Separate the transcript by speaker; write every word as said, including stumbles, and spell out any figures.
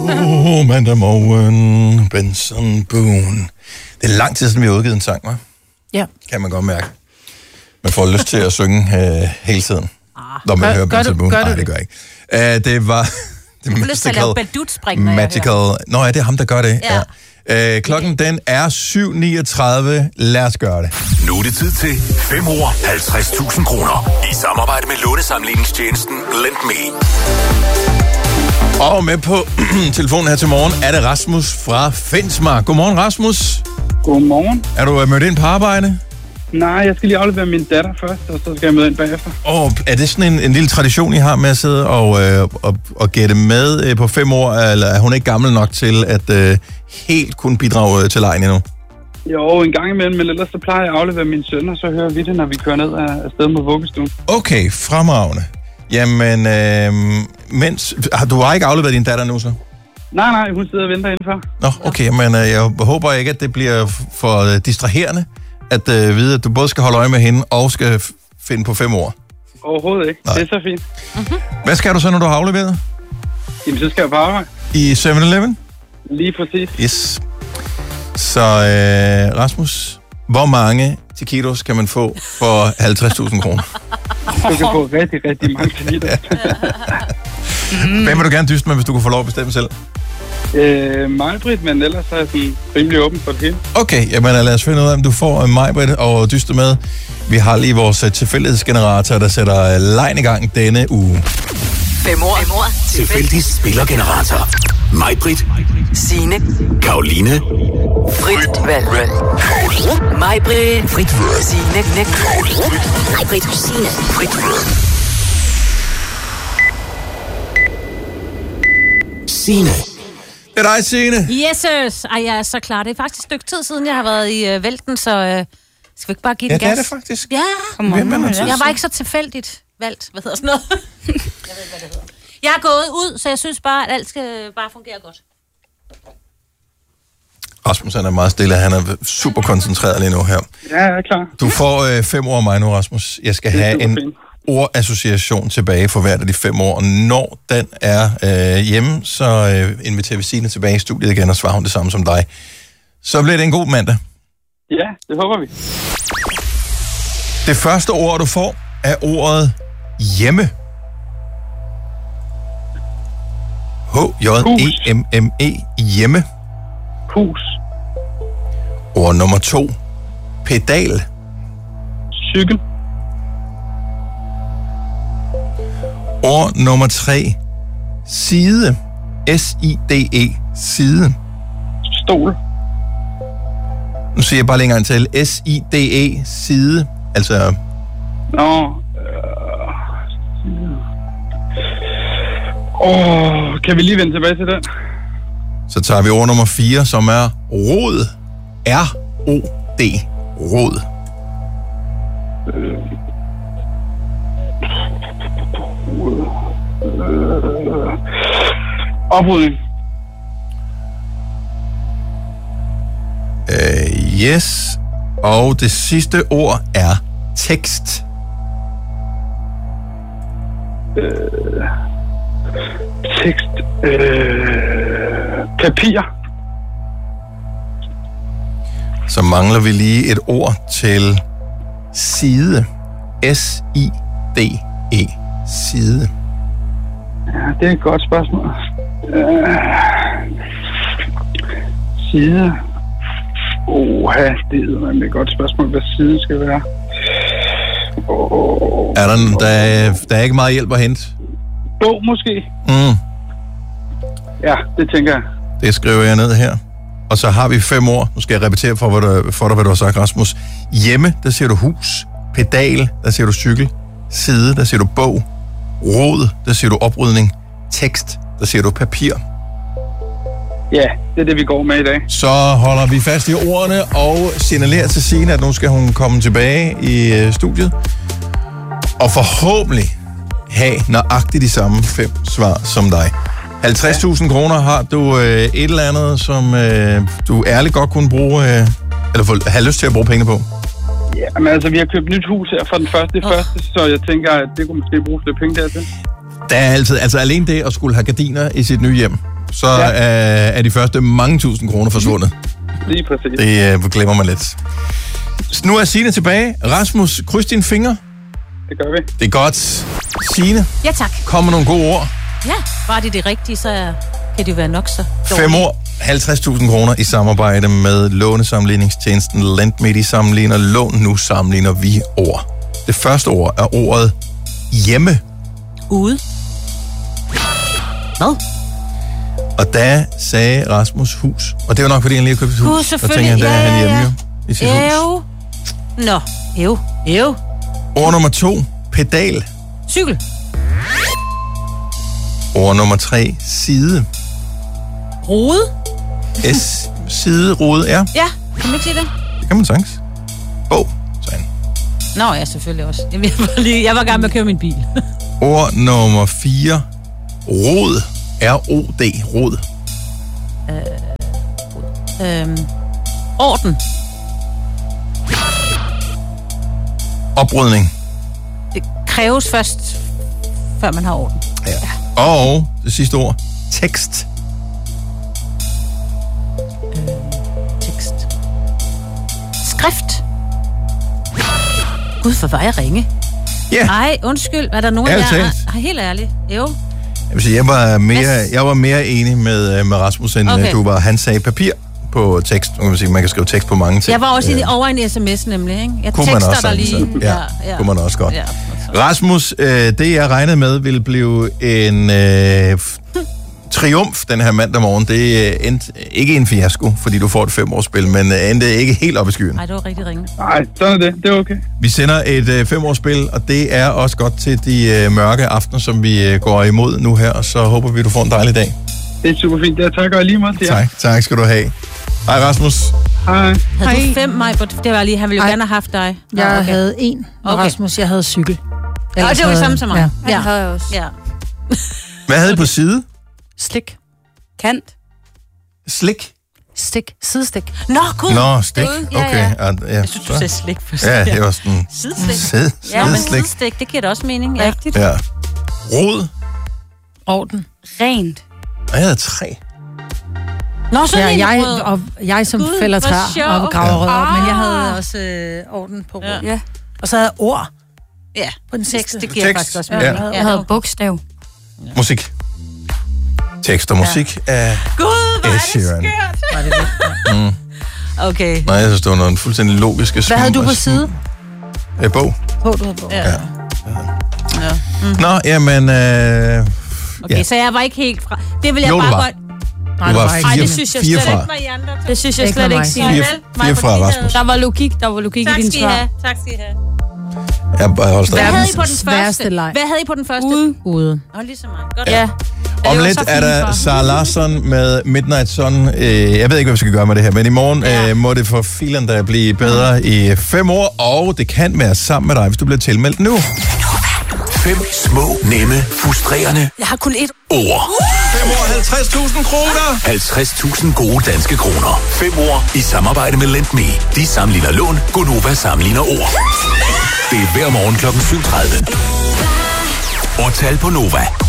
Speaker 1: Oh, mandag morgen, Benson Boone. Det er lang tid siden, vi har udgivet en sang, hva'?
Speaker 2: Ja.
Speaker 1: Kan man godt mærke. Man får lyst til at synge uh, hele tiden,
Speaker 2: ah,
Speaker 1: når man
Speaker 2: gør,
Speaker 1: hører Benson Boone. Nej,
Speaker 2: det,
Speaker 1: det gør jeg ikke. Uh, det var...
Speaker 2: Jeg har lyst til at lave badutspring,
Speaker 1: Magical... Nå ja, det er ham, der gør det.
Speaker 2: Ja.
Speaker 1: Ja. Uh, klokken, den er syv niogtredive. Lad os gøre det.
Speaker 3: Nu er det tid til fem år, halvtreds tusind kroner. I samarbejde med lånesamligningstjenesten Lend Me.
Speaker 1: Og med på telefonen her til morgen er det Rasmus fra Fensmark. Godmorgen, Rasmus.
Speaker 4: Godmorgen.
Speaker 1: Er du mødt ind på arbejde?
Speaker 4: Nej, jeg skal lige aflevere min datter først, og så skal jeg møde ind bagefter.
Speaker 1: Og er det sådan en, en lille tradition, I har med at sidde og, øh, og, og gætte med øh, på fem år, eller er hun ikke gammel nok til at øh, helt kunne bidrage til lejen endnu?
Speaker 4: Jo, en gang imellem, men ellers så plejer jeg at aflevere min søn, og så hører vi det, når vi kører ned af, af stedet med vuggestuen.
Speaker 1: Okay, fremragende. Jamen, øh, mens, har du har ikke afleveret din datter nu så?
Speaker 4: Nej, nej, hun sidder og venter indenfor.
Speaker 1: Nå, okay, men øh, jeg håber ikke, at det bliver for øh, distraherende at øh, vide, at du både skal holde øje med hende og skal f- finde på fem år.
Speaker 4: Overhovedet ikke. Nej. Det er så fint.
Speaker 1: Mm-hmm. Hvad skal du så, når du har afleveret?
Speaker 4: Jamen, så skal jeg på arbejde.
Speaker 1: I syv eleven?
Speaker 4: Lige præcis.
Speaker 1: Yes. Så øh, Rasmus, hvor mange taquitos kan man få for halvtreds tusind kroner?
Speaker 4: Du kan få rigtig, rigtig mange taquitos.
Speaker 1: mm. Hvem vil du gerne dyste med, hvis du kunne få lov at bestemme selv?
Speaker 4: Øh, Majbrit, men ellers er jeg sådan rimelig åben for det hele.
Speaker 1: Okay, jamen lad os finde ud af, om du får Majbrit og dyste med. Vi har lige vores tilfældighedsgenerator, der sætter lejen i gang denne uge.
Speaker 5: Fem år. Fem år.
Speaker 3: Tilfældig spillergenerator. Majbrit.
Speaker 5: Signe.
Speaker 3: Karoline.
Speaker 5: Frit valg. Majbrit. Frit valg. Signe. Majbrit. Signe. Frit valg.
Speaker 3: Signe.
Speaker 1: Det er dig, Signe.
Speaker 2: Yes, Ej, jeg er så klar. Det er faktisk et stykke tid siden, jeg har været i øh, vælten, så øh, skal vi ikke bare give den
Speaker 1: gas? Ja,
Speaker 2: gas?
Speaker 1: det er det faktisk.
Speaker 2: Ja,
Speaker 1: Kom on, man
Speaker 2: jeg var ikke så tilfældigt valgt. Hvad hedder sådan noget? jeg ved ikke, hvad det hedder. Jeg er gået ud, så jeg synes bare, at alt skal bare fungere godt.
Speaker 1: Rasmus, han er meget stille. Han er super koncentreret lige nu her.
Speaker 4: Ja, jeg er klar.
Speaker 1: Du får øh, fem år af mig nu, Rasmus. Jeg skal have en fint. ordassociation tilbage for hvert af de fem år. Og når den er øh, hjemme, så øh, inviterer vi Signe tilbage i studiet igen, og svarer hun det samme som dig. Så bliver det en god mandag.
Speaker 4: Ja, det håber vi.
Speaker 1: Det første ord, du får, er ordet hjemme. H J E M M E, hjemme.
Speaker 4: Hus.
Speaker 1: Ord nummer to, pedal.
Speaker 4: Cykel.
Speaker 1: Ord nummer tre, side. S I D E, side.
Speaker 4: Stol.
Speaker 1: Nu siger jeg bare lige en gang til. S I D E, side. Altså...
Speaker 4: Nå... Åh, oh, kan vi lige vende tilbage til den?
Speaker 1: Så tager vi ord nummer fire, som er rod. R O D. Rod.
Speaker 4: Øh. Øh. Oprydning.
Speaker 1: Uh, yes. Og det sidste ord er tekst.
Speaker 4: Øh. Tekst. Øh. Papir.
Speaker 1: Så mangler vi lige et ord til side. S I D E. Side.
Speaker 4: Ja, det er et godt spørgsmål. Øh. Side. Oha, det er et godt spørgsmål, hvad side skal være. Oh.
Speaker 1: Er der, der, er, der er ikke meget hjælp at hente?
Speaker 4: Bog måske.
Speaker 1: Mm.
Speaker 4: Ja, det tænker jeg.
Speaker 1: Det skriver jeg ned her. Og så har vi fem ord. Nu skal jeg repetere for, hvad du, for dig, hvad du har sagt, Rasmus. Hjemme, der siger du hus. Pedal, der siger du cykel. Side, der siger du bog. Rod, der siger du oprydning. Tekst, der siger du papir.
Speaker 4: Ja, det er det, vi går med i dag.
Speaker 1: Så holder vi fast i ordene og signalerer til Signe, at nu skal hun komme tilbage i uh, studiet. Og forhåbentlig have nøjagtigt de samme fem svar som dig. halvtreds tusind kroner har du øh, et eller andet, som øh, du ærligt godt kunne bruge, øh, eller få, have lyst til at bruge penge på?
Speaker 4: Ja, men altså, vi har købt nyt hus her for den første i oh. første, så jeg tænker, at det kunne måske bruge flere penge dertil.
Speaker 1: Der er altid, altså alene det at skulle have gardiner i sit nye hjem, så ja. er, er de første mange tusind kroner forsvundet.
Speaker 4: Lige præcis.
Speaker 1: Det uh, glemmer man lidt. Så nu er Signe tilbage. Rasmus, kryds dine fingre.
Speaker 4: Det gør vi.
Speaker 1: Det er godt. Signe,
Speaker 2: Ja, tak.
Speaker 1: kom med nogle gode ord.
Speaker 2: Ja, var det det rigtige, så kan det være nok så dårligt.
Speaker 1: Fem ord, halvtreds tusind kroner i samarbejde med lånesammenligningstjenesten LendMe. De sammenligner lån, nu sammenligner vi ord. Det første ord er ordet hjemme.
Speaker 2: Ude. Hvad?
Speaker 1: Og da sagde Rasmus hus. Og det var nok, fordi han lige har købt et hus.
Speaker 2: Hus, selvfølgelig.
Speaker 1: Og tænker han, der er
Speaker 2: Ja,
Speaker 1: han
Speaker 2: ja,
Speaker 1: hjemme
Speaker 2: ja.
Speaker 1: jo, i sit hus.
Speaker 2: Ev. Nå, ev. Ev.
Speaker 1: Ord nummer to, pedal.
Speaker 2: Cykel.
Speaker 1: Ord nummer tre, side.
Speaker 2: Rode.
Speaker 1: S, side, rode, ja.
Speaker 2: Ja, kan man ikke sige det?
Speaker 1: Det kan man sagtens. Bog, sagde han.
Speaker 2: Nå, ja, selvfølgelig også. Jeg var, lige, jeg var i gang med at køre min bil.
Speaker 1: Ord nummer fire, rod. R O D, rod.
Speaker 2: øhm, orden.
Speaker 1: Oprydning.
Speaker 2: Det kræves først, før man har orden.
Speaker 1: Ja. Og det sidste ord, tekst.
Speaker 2: Tekst. Skrift. Gud, for var jeg ringe.
Speaker 1: Ja,
Speaker 2: Ej, undskyld. Er der nogen af
Speaker 1: Ærligt
Speaker 2: jer?
Speaker 1: talt.
Speaker 2: Ej, helt ærligt. Jo.
Speaker 1: jeg vil sige, jeg var mere, jeg var mere enig med, med Rasmus, end
Speaker 2: Okay.
Speaker 1: okay. du var. Han sagde papir på tekst. Man kan, sige, man kan skrive tekst på mange ting.
Speaker 2: Jeg var også
Speaker 1: Øh,
Speaker 2: i, over en sms nemlig, ikke? Jeg
Speaker 1: kunne man
Speaker 2: tekster
Speaker 1: også
Speaker 2: der
Speaker 1: sagtens,
Speaker 2: lige.
Speaker 1: ja. Ja, kunne man også godt.
Speaker 2: Ja.
Speaker 1: Rasmus, øh, det jeg regnede med ville blive en øh, f- triumf den her mandag morgen. Det er endte ikke en fiasko, fordi du får et femårsspil, men øh, endte ikke helt op i skyen.
Speaker 2: Ej, det var rigtig ringe.
Speaker 4: Nej, sådan er det. Det er okay.
Speaker 1: Vi sender et øh, femårsspil, og det er også godt til de øh, mørke aftener, som vi øh, går imod nu her, og så håber vi, du får en dejlig dag.
Speaker 4: Det er super fint. Jeg takker lige meget til jer.
Speaker 1: Tak, tak skal du have. Hej Rasmus.
Speaker 4: Hej.
Speaker 2: Havde
Speaker 6: Hej.
Speaker 2: du fem, mig? Det var lige, han ville jo
Speaker 6: Ej.
Speaker 2: gerne have haft dig. Nå,
Speaker 6: Jeg
Speaker 2: okay.
Speaker 6: havde en, og
Speaker 2: Okay.
Speaker 6: Rasmus, jeg havde cykel.
Speaker 2: Ja, det var det samme som mig.
Speaker 6: Ja.
Speaker 2: Ja.
Speaker 7: Det havde jeg også.
Speaker 2: Ja.
Speaker 1: Hvad havde I på side?
Speaker 6: Slik.
Speaker 7: Kant.
Speaker 1: Slik?
Speaker 6: Stik. Sidestik.
Speaker 2: Nå, gud.
Speaker 1: Nå, stik.
Speaker 2: Gud, ja,
Speaker 1: Okay.
Speaker 2: ja.
Speaker 1: Ja, ja,
Speaker 2: Jeg synes, du sagde slik først.
Speaker 1: ja, det var sådan...
Speaker 2: Sideslik.
Speaker 1: Sid,
Speaker 2: Ja, men
Speaker 1: sideslik.
Speaker 2: sidestik, det giver da også mening. Ja.
Speaker 7: Rigtigt.
Speaker 1: Ja. Rod.
Speaker 6: Orden.
Speaker 7: Rent.
Speaker 1: Og jeg havde tre.
Speaker 2: Nå, så
Speaker 6: Ja,
Speaker 2: en
Speaker 6: jeg,
Speaker 2: rød.
Speaker 6: og jeg som
Speaker 2: Gud,
Speaker 6: fælder
Speaker 2: hvor
Speaker 6: træer
Speaker 2: sjovt.
Speaker 6: og graver rødder op, men jeg
Speaker 2: Ah.
Speaker 6: havde også øh, orden på rød.
Speaker 2: Ja.
Speaker 7: Ja.
Speaker 6: Og så havde jeg ord
Speaker 2: Ja,
Speaker 6: på den
Speaker 2: tekst,
Speaker 6: sidste.
Speaker 2: det giver
Speaker 1: Tekst.
Speaker 2: faktisk også
Speaker 1: Ja.
Speaker 2: mening.
Speaker 6: Ja.
Speaker 7: Jeg havde bogstav.
Speaker 1: Musik. Tekst og musik af
Speaker 2: Gud, hvor
Speaker 1: Ed
Speaker 2: er det
Speaker 1: Sheeran.
Speaker 2: skørt.
Speaker 6: Var det det?
Speaker 2: Okay.
Speaker 1: Nej, jeg synes, det var noget fuldstændig logisk.
Speaker 6: Hvad havde du på side?
Speaker 1: Øh, bog.
Speaker 6: På, du havde på.
Speaker 2: Ja.
Speaker 1: Ja.
Speaker 2: Ja.
Speaker 1: Nå, jamen... Øh,
Speaker 2: Okay,
Speaker 1: Ja.
Speaker 2: så jeg var ikke helt fra... Det vil jeg
Speaker 1: Jo, du
Speaker 2: bare
Speaker 1: var.
Speaker 2: godt...
Speaker 6: Nej,
Speaker 1: Du
Speaker 6: det
Speaker 1: var
Speaker 6: var ikke.
Speaker 2: Ej,
Speaker 1: fire,
Speaker 2: det synes jeg
Speaker 1: fire
Speaker 2: slet
Speaker 1: fra.
Speaker 2: ikke var I andre.
Speaker 7: Det synes jeg
Speaker 6: Ikke
Speaker 7: slet
Speaker 6: med
Speaker 7: ikke,
Speaker 6: mig.
Speaker 7: Signe.
Speaker 1: Fire,
Speaker 2: Mig
Speaker 1: fire
Speaker 2: på
Speaker 1: fra
Speaker 2: de
Speaker 1: Rasmus.
Speaker 7: Der var logik, der var logik
Speaker 2: Tak
Speaker 7: i din
Speaker 2: skal I
Speaker 7: svar.
Speaker 2: have. Tak skal I have.
Speaker 1: Jeg bare holdt
Speaker 2: Hvad
Speaker 1: stadig.
Speaker 2: havde I på den
Speaker 6: sværeste
Speaker 2: første?
Speaker 6: leg.
Speaker 2: Hvad havde I på den første?
Speaker 7: Ude.
Speaker 6: Ude.
Speaker 2: Nå, ligesom mig. Godt.
Speaker 7: Ja.
Speaker 1: Om
Speaker 7: det var
Speaker 1: lidt
Speaker 7: så
Speaker 1: er
Speaker 7: fint
Speaker 1: der
Speaker 7: for.
Speaker 1: Sarah Larsson med Midnight Sun. Øh, jeg ved ikke, hvad vi skal gøre med det her, men i morgen
Speaker 2: Ja.
Speaker 1: øh, må det for filen der blive bedre i fem år, og det kan være sammen med dig, hvis du bliver tilmeldt nu.
Speaker 3: Fem små, nemme, frustrerende
Speaker 7: Jeg har kun ét.
Speaker 3: ord.
Speaker 1: fem år, halvtreds tusind kroner!
Speaker 3: halvtreds tusind gode danske kroner. Fem ord i samarbejde med LendMe. De sammenligner lån, Gonova sammenligner ord. Det er hver morgen klokken syv tredive. Og tal på Nova.